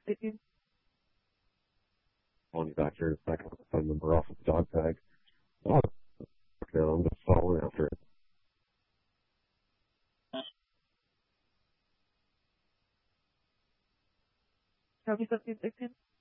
618. Calling you back here in a second. I'll phone number off of the dog tag. Oh, now I'm just following after it. Copy 1716.